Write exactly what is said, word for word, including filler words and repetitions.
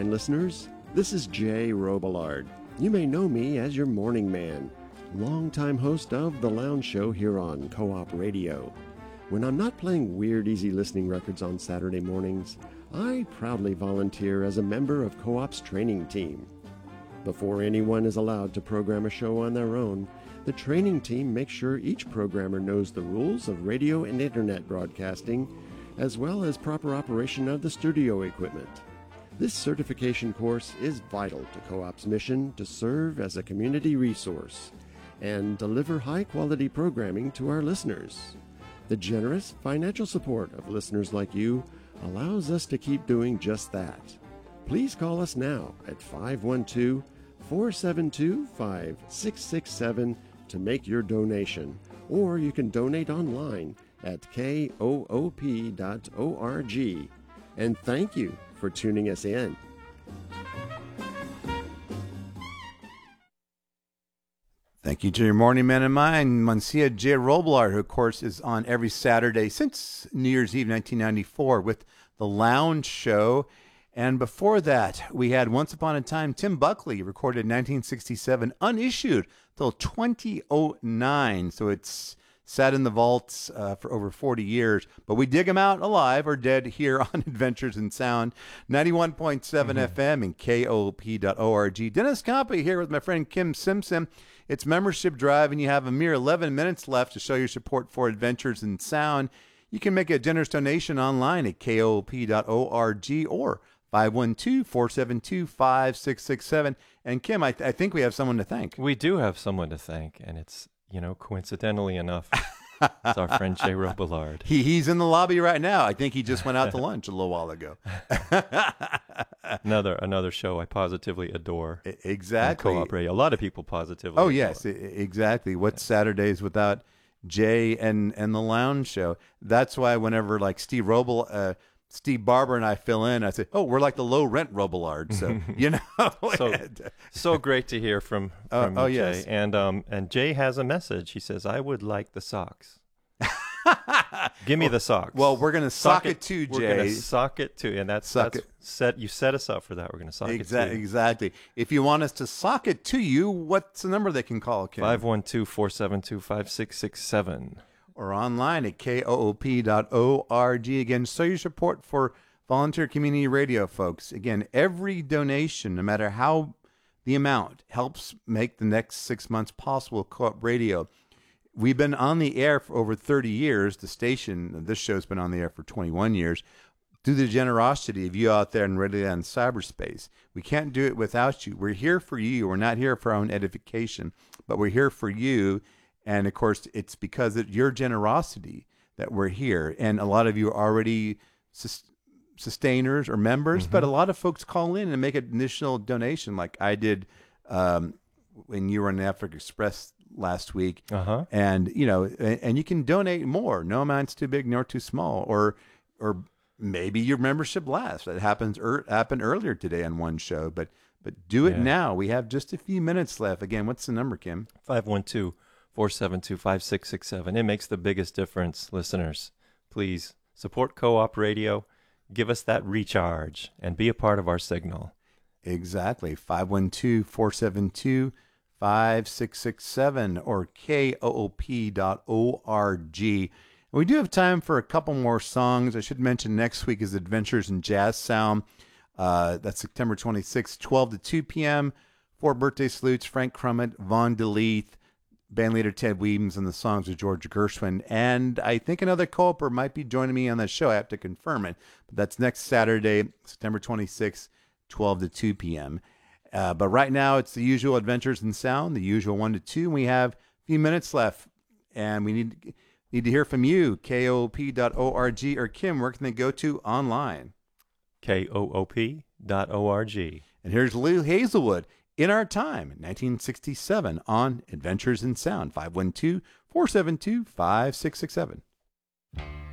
fine listeners. This is Jay Robillard. You may know me as your morning man, longtime host of The Lounge Show here on Co-op Radio. When I'm not playing weird, easy listening records on Saturday mornings, I proudly volunteer as a member of Co-op's training team. Before anyone is allowed to program a show on their own, the training team makes sure each programmer knows the rules of radio and internet broadcasting, as well as proper operation of the studio equipment. This certification course is vital to Co-op's mission to serve as a community resource and deliver high-quality programming to our listeners. The generous financial support of listeners like you allows us to keep doing just that. Please call us now at five one two, four seven two, five six six seven to make your donation, or you can donate online at K O O P dot org. And thank you for tuning us in. Thank you to your morning man and mine, Monsieur J. Robillard, who, of course, is on every Saturday since New Year's Eve nineteen ninety-four with The Lounge Show. And before that, we had Once Upon a Time, Tim Buckley, recorded in nineteen sixty-seven, unissued till twenty oh nine. So it's sat in the vaults uh, for over forty years, but we dig them out alive or dead here on Adventures in Sound, ninety-one point seven mm-hmm. F M and K O O P dot org. Dennis Campe here with my friend Kim Simpson. It's Membership Drive, and you have a mere eleven minutes left to show your support for Adventures in Sound. You can make a generous donation online at K O O P dot org or five one two, four seven two, five six six seven. And Kim, I, th- I think we have someone to thank. We do have someone to thank, and it's, you know, coincidentally enough, it's our friend Jay Robillard. He he's in the lobby right now. I think he just went out to lunch a little while ago. another another show I positively adore. Exactly. Co-op Radio. A lot of people positively. Oh adore. yes, exactly. What's Saturdays without Jay and and the Lounge Show? That's why whenever like Steve Roble, uh, Steve Barber and I fill in, I say, "Oh, we're like the low rent Robillard." So you know, so so great to hear from, from uh, oh Jay. yes, and um and Jay has a message. He says, "I would like the socks. Give me well, the socks." Well, we're gonna sock, sock it, it to Jay. We're gonna sock it to, and that's, sock that's it. set. You set us up for that. We're gonna sock Exa- it to. Exactly. If you want us to sock it to you, what's the number they can call? Kim? Five one two, four seven two, five six six seven, or online at K O O P dot org. Again, show your support for Volunteer Community Radio, folks. Again, every donation, no matter how the amount, helps make the next six months possible. Co-op Radio. We've been on the air for over thirty years. The station, this show's been on the air for twenty-one years. Through the generosity of you out there in Radio Land cyberspace. We can't do it without you. We're here for you. We're not here for our own edification, but we're here for you. And, of course, it's because of your generosity that we're here. And a lot of you are already sus- sustainers or members, mm-hmm. but a lot of folks call in and make an initial donation like I did um, when you were in Africa Express last week. Uh-huh. And, you know, and, and you can donate more. No amount's too big nor too small. Or or maybe your membership lasts. That happens er, happened earlier today on one show, but but do it yeah. now. We have just a few minutes left. Again, what's the number, Kim? five one two, four seven two, five six six seven. It makes the biggest difference, listeners. Please support Co-op Radio. Give us that recharge and be a part of our signal. Exactly. five one two, four seven two, five six six seven or K O O P dot org. We do have time for a couple more songs. I should mention next week is Adventures in Jazz Sound. Uh, that's September twenty-sixth, twelve to two p.m. Four birthday salutes, Frank Crummett, Vaughn DeLeith, bandleader Ted Weems, and the songs of George Gershwin. And I think another co-oper might be joining me on the show. I have to confirm it. But that's next Saturday, September twenty-sixth, twelve to two p.m. Uh, but right now, it's the usual Adventures in Sound, the usual one to two. We have a few minutes left, and we need, need to hear from you, K O O P dot org. Or Kim, where can they go to online? K O O P dot org. And here's Lou Hazelwood, In Our Time, nineteen sixty-seven, on Adventures in Sound, five one two, four seven two, five six six seven.